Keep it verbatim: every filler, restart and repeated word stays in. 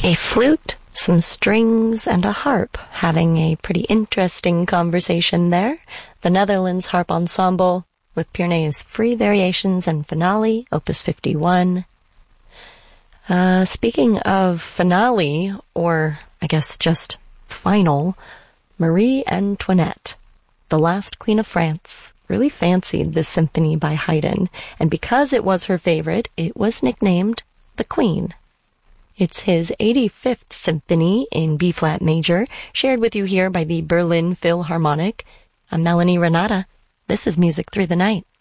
A flute, some strings, and a harp, having a pretty interesting conversation there. The Netherlands Harp Ensemble, with Pierney's Free Variations and Finale, Opus fifty-one. Uh, speaking of finale, or I guess just final, Marie Antoinette, the last Queen of France, really fancied this symphony by Haydn, and because it was her favorite, it was nicknamed the Queen. It's his eighty-fifth symphony in B-flat major, shared with you here by the Berlin Philharmonic. I'm Melanie Renata. This is Music Through the Night.